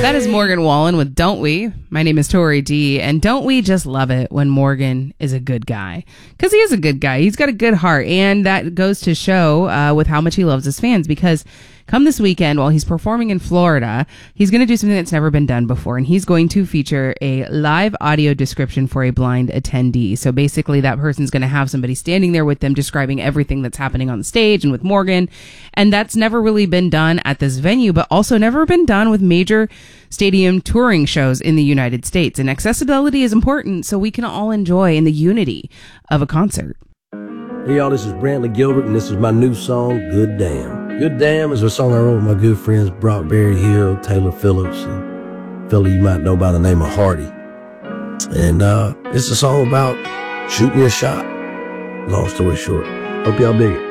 That is Morgan Wallen with Don't We? My name is Tori D, and don't we just love it when Morgan is a good guy? Because he is a good guy. He's got a good heart, and that goes to show with how much he loves his fans, because come this weekend, while he's performing in Florida, he's going to do something that's never been done before, and he's going to feature a live audio description for a blind attendee. So basically, that person's going to have somebody standing there with them describing everything that's happening on the stage and with Morgan, and that's never really been done at this venue, but also never been done with major stadium touring shows in the United States. And accessibility is important so we can all enjoy in the unity of a concert. Hey y'all, this is Brantley Gilbert, and this is my new song, Good Damn. Good Damn is a song I wrote with my good friends Brock Berry Hill, Taylor Phillips, and a fella you might know by the name of Hardy. And it's a song about shooting your shot. Long story short. Hope y'all dig it.